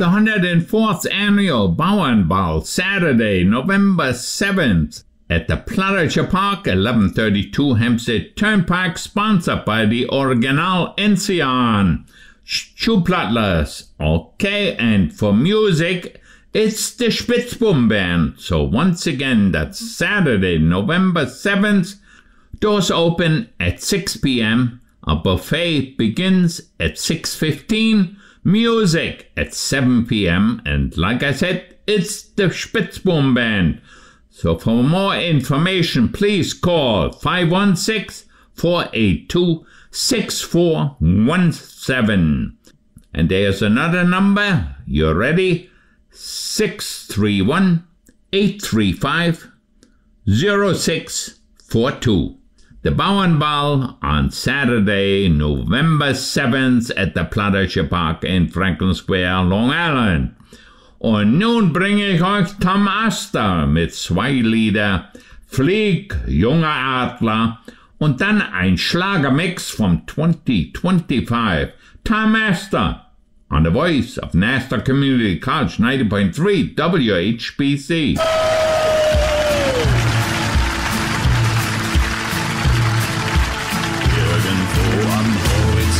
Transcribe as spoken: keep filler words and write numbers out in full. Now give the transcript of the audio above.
the one hundred fourth Annual Bauernball, Saturday, November seventh, at the Platters Park, eleven thirty-two Hempstead Turnpike, sponsored by the Original Enzian Schuhplattlers. Okay, and for music, it's the Spitzboom Band. So once again, that's Saturday, November seventh. Doors open at six p.m. A buffet begins at six fifteen. Music at seven p.m. And like I said, it's the Spitzboom Band. So for more information, please call five one six, four eight two, six four one seven. And there's another number. You ready? six three one, eight three five, zero six four two. The Bauernball on Saturday, November seventh at the Platters Park in Franklin Square, Long Island. Und nun bringe ich euch Tom Astor mit zwei Lieder, Flieg, junger Adler, und dann ein Schlagermix vom twenty twenty-five. Tom Astor on the voice of Nassau Community College ninety point three W H B C.